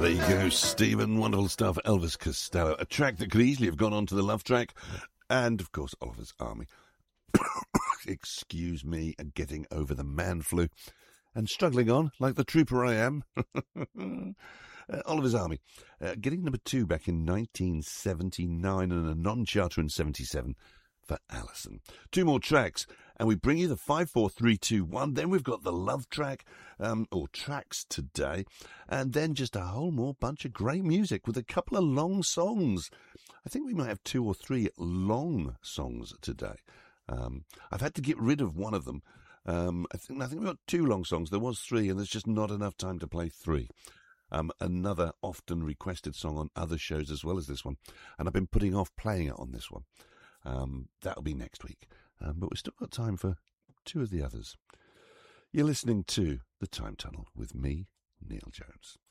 There you go, Stephen. Wonderful stuff. Elvis Costello. A track that could easily have gone on to the Love Track. And, of course, Oliver's Army. Excuse me, getting over the man flu. And struggling on, like the trooper I am. Oliver's Army. Getting number 2 back in 1979 and a non-charter in 77 for Alison. 2 more tracks. And we bring you the 5, 4, 3, 2, 1. Then we've got the Love Track, or tracks today. And then just a whole more bunch of great music with a couple of long songs. I think we might have 2 or 3 long songs today. I've had to get rid of one of them. I think we've got 2 long songs. There was 3, and there's just not enough time to play 3. Another often requested song on other shows as well as this one. And I've been putting off playing it on this one. That'll be next week. But we've still got time for 2 of the others. You're listening to The Time Tunnel with me, Neil Jones.